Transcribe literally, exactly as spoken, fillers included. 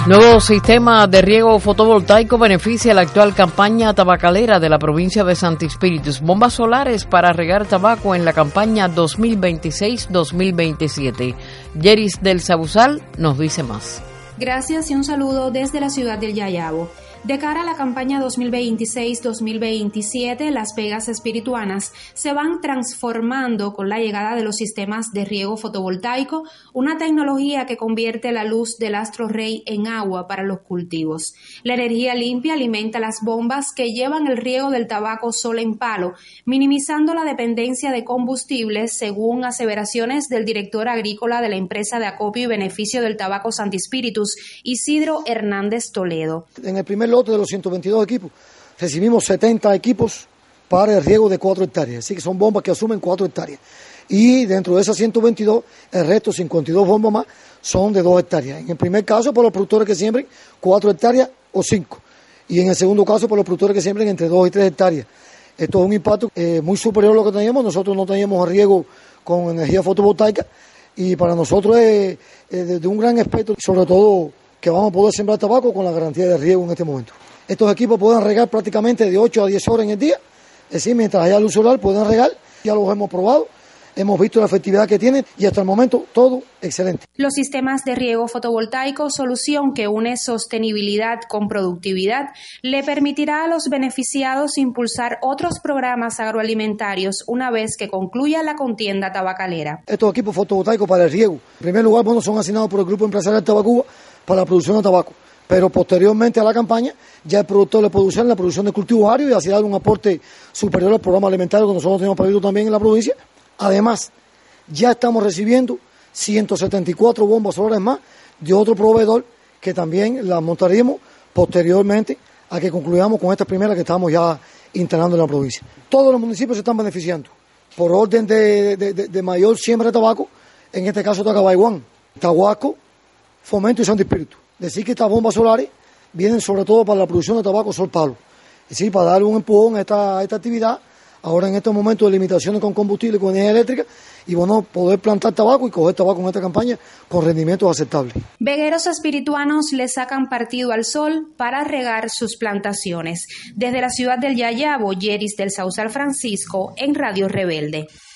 Nuevo sistema de riego fotovoltaico beneficia la actual campaña tabacalera de la provincia de Santi Espíritus. Bombas solares para regar tabaco en la campaña dos mil veintiséis dos mil veintisiete. Yeris del Sausal nos dice más. Gracias y un saludo desde la ciudad del Yayabo. De cara a la campaña dos mil veintiséis dos mil veintisiete, las vegas espirituanas se van transformando con la llegada de los sistemas de riego fotovoltaico, una tecnología que convierte la luz del astro rey en agua para los cultivos. La energía limpia alimenta las bombas que llevan el riego del tabaco sol en palo, minimizando la dependencia de combustibles, según aseveraciones del director agrícola de la empresa de acopio y beneficio del tabaco Santi Espíritus, Isidro Hernández Toledo. En el primer lote de los ciento veintidós equipos recibimos setenta equipos para el riego de cuatro hectáreas, así que son bombas que asumen cuatro hectáreas, y dentro de esas ciento veintidós el resto, cincuenta y dos bombas más, son de dos hectáreas. En el primer caso por los productores que siembren cuatro hectáreas o cinco, y en el segundo caso por los productores que siembren entre dos y tres hectáreas. Esto es un impacto eh, muy superior a lo que teníamos. Nosotros no teníamos el riego con energía fotovoltaica, y para nosotros es, es de un gran aspecto, sobre todo que vamos a poder sembrar tabaco con la garantía de riego en este momento. Estos equipos pueden regar prácticamente de ocho a diez horas en el día, es decir, mientras haya luz solar pueden regar. Ya los hemos probado, hemos visto la efectividad que tienen y hasta el momento todo excelente. Los sistemas de riego fotovoltaico, solución que une sostenibilidad con productividad, le permitirá a los beneficiados impulsar otros programas agroalimentarios una vez que concluya la contienda tabacalera. Estos equipos fotovoltaicos para el riego, en primer lugar, bueno, son asignados por el Grupo Empresarial Tabacuba para la producción de tabaco, pero posteriormente a la campaña ya el productor le puede usar en la producción de cultivos arios y así dar un aporte superior al programa alimentario que nosotros tenemos previsto también en la provincia. Además, ya estamos recibiendo ciento setenta y cuatro bombas solares más de otro proveedor que también las montaríamos posteriormente a que concluyamos con esta primera que estamos ya instalando en la provincia. Todos los municipios se están beneficiando por orden de, de, de, de mayor siembra de tabaco, en este caso Tacabaiguán, Tahuasco, Fomento y Santi Espíritu. Decir que estas bombas solares vienen sobre todo para la producción de tabaco sol palo, es decir, para dar un empujón a esta, a esta actividad, ahora en estos momentos de limitaciones con combustible, con energía eléctrica, y bueno, poder plantar tabaco y coger tabaco en esta campaña con rendimientos aceptables. Vegueros espirituanos le sacan partido al sol para regar sus plantaciones. Desde la ciudad del Yayabo, Yeris del Sausal Francisco, en Radio Rebelde.